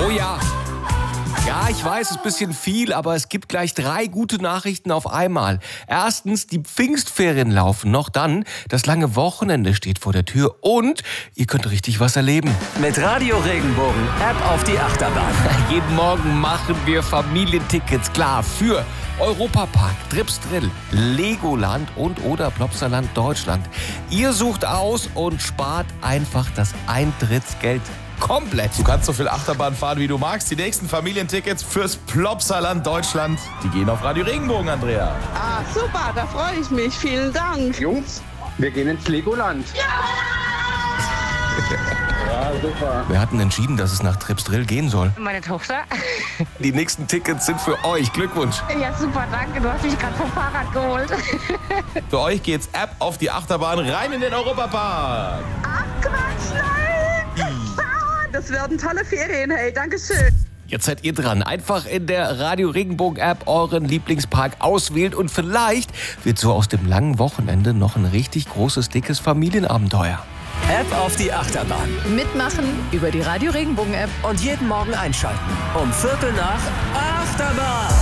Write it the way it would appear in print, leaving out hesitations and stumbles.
Oh ja. Ja, ich weiß, es ist ein bisschen viel, aber es gibt gleich 3 gute Nachrichten auf einmal. Erstens, die Pfingstferien laufen noch, dann das lange Wochenende steht vor der Tür und ihr könnt richtig was erleben. Mit Radio Regenbogen App auf die Achterbahn. Jeden Morgen machen wir Familientickets klar für Europapark, Trips Drill, Legoland und oder Plopsaland Deutschland. Ihr sucht aus und spart einfach das Eintrittsgeld komplett. Du kannst so viel Achterbahn fahren, wie du magst. Die nächsten Familientickets fürs Plopsaland Deutschland, die gehen auf Radio Regenbogen, Andrea. Ah, super, da freue ich mich. Vielen Dank. Jungs, wir gehen ins Legoland. Ja, super. Wir hatten entschieden, dass es nach Trips Drill gehen soll. Meine Tochter. Die nächsten Tickets sind für euch. Glückwunsch. Ja, super, danke. Du hast mich gerade vom Fahrrad geholt. Für euch geht's App auf die Achterbahn rein in den Europapark. Ach, Quatsch, nein. Das werden tolle Ferien, hey, Dankeschön. Jetzt seid ihr dran. Einfach in der Radio Regenbogen App euren Lieblingspark auswählen und vielleicht wird so aus dem langen Wochenende noch ein richtig großes, dickes Familienabenteuer. App auf die Achterbahn. Mitmachen über die Radio Regenbogen App. Und jeden Morgen einschalten. Um 7:45 Achterbahn.